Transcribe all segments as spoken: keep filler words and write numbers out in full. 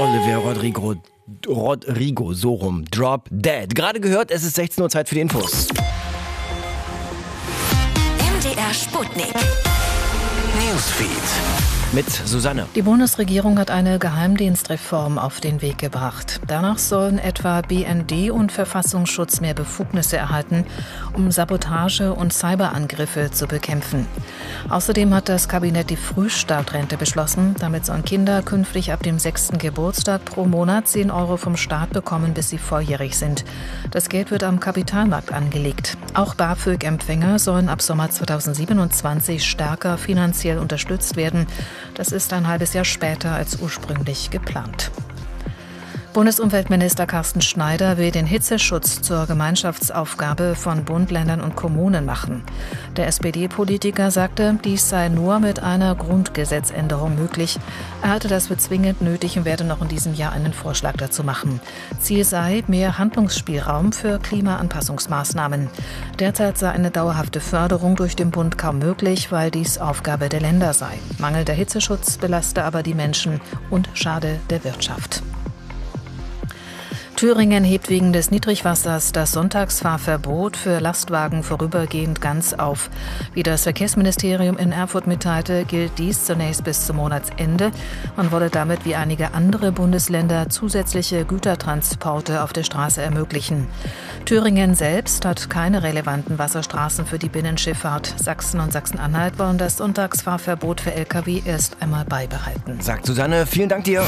Olivia Rodrigo, Rodrigo, so rum, Drop Dead. Gerade gehört, es ist sechzehn Uhr, Zeit für die Infos. M D R Sputnik. Newsfeed. Mit Susanne. Die Bundesregierung hat eine Geheimdienstreform auf den Weg gebracht. Danach sollen etwa B N D und Verfassungsschutz mehr Befugnisse erhalten, um Sabotage und Cyberangriffe zu bekämpfen. Außerdem hat das Kabinett die Frühstartrente beschlossen. Damit sollen Kinder künftig ab dem sechsten Geburtstag pro Monat zehn Euro vom Staat bekommen, bis sie volljährig sind. Das Geld wird am Kapitalmarkt angelegt. Auch BAföG-Empfänger sollen ab Sommer zweitausendsiebenundzwanzig stärker finanziell unterstützt werden. Das ist ein halbes Jahr später als ursprünglich geplant. Bundesumweltminister Carsten Schneider will den Hitzeschutz zur Gemeinschaftsaufgabe von Bund, Ländern und Kommunen machen. Der S P D-Politiker sagte, dies sei nur mit einer Grundgesetzänderung möglich. Er halte das für zwingend nötig und werde noch in diesem Jahr einen Vorschlag dazu machen. Ziel sei mehr Handlungsspielraum für Klimaanpassungsmaßnahmen. Derzeit sei eine dauerhafte Förderung durch den Bund kaum möglich, weil dies Aufgabe der Länder sei. Mangelnder Hitzeschutz belaste aber die Menschen und schade der Wirtschaft. Thüringen hebt wegen des Niedrigwassers das Sonntagsfahrverbot für Lastwagen vorübergehend ganz auf. Wie das Verkehrsministerium in Erfurt mitteilte, gilt dies zunächst bis zum Monatsende. Man wolle damit wie einige andere Bundesländer zusätzliche Gütertransporte auf der Straße ermöglichen. Thüringen selbst hat keine relevanten Wasserstraßen für die Binnenschifffahrt. Sachsen und Sachsen-Anhalt wollen das Sonntagsfahrverbot für L K W erst einmal beibehalten. Sagt Susanne, vielen Dank dir.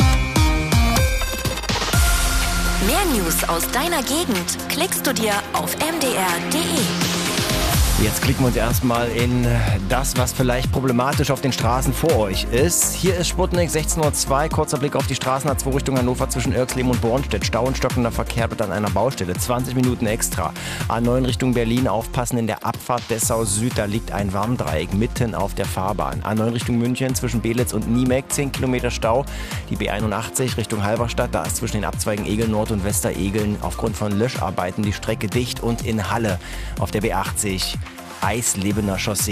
Mehr News aus deiner Gegend klickst du dir auf m d r punkt d e. Jetzt klicken wir uns erstmal in das, was vielleicht problematisch auf den Straßen vor euch ist. Hier ist Sputnik, sechzehn Uhr zwei, kurzer Blick auf die Straßen A zwei Richtung Hannover zwischen Irxleben und Bornstedt. Stau und stockender Verkehr wird an einer Baustelle, zwanzig Minuten extra. A neun Richtung Berlin, aufpassen in der Abfahrt Dessau Süd, da liegt ein Warndreieck mitten auf der Fahrbahn. A neun Richtung München zwischen Belitz und Niemek, zehn Kilometer Stau. Die B einundachtzig Richtung Halberstadt, da ist zwischen den Abzweigen Egel Nord und Westeregeln aufgrund von Löscharbeiten die Strecke dicht und in Halle auf der B achtzig Eislebener Chaussee.